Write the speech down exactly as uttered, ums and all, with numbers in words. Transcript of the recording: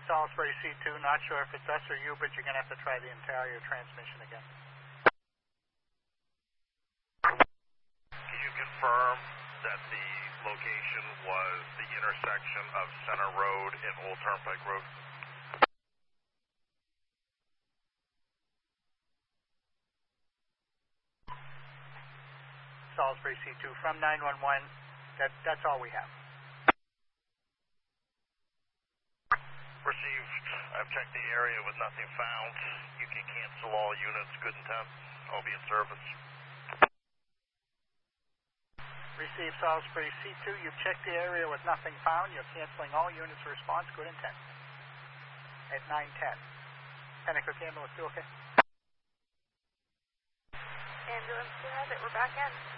Salisbury C two, not sure if it's us or you, but you're going to have to try the entire transmission again. Can you confirm that the location was the intersection of Center Road and Old Turnpike Road? Salisbury C two from nine one one, that, that's all we have. Received. I've checked the area with nothing found. You can cancel all units. Good intent. I'll be in service. Received Salisbury C two. You've checked the area with nothing found. You're canceling all units. Response. Good intent. At nine ten. Pennacook ambulance, you okay? Ambulance, go ahead. We're back in.